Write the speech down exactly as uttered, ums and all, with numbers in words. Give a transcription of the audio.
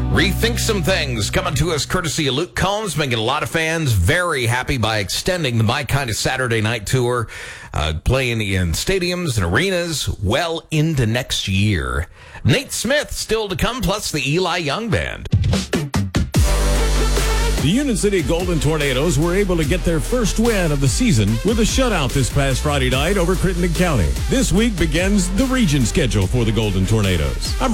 Rethink Some Things coming to us courtesy of Luke Combs, making a lot of fans very happy by extending the My Kind of Saturday Night Tour, uh, playing in stadiums and arenas well into next year. Nate Smith still to come, plus the Eli Young Band. The Union City Golden Tornadoes were able to get their first win of the season with a shutout this past Friday night over Crittenden County. This week begins the region schedule for the Golden Tornadoes. I'm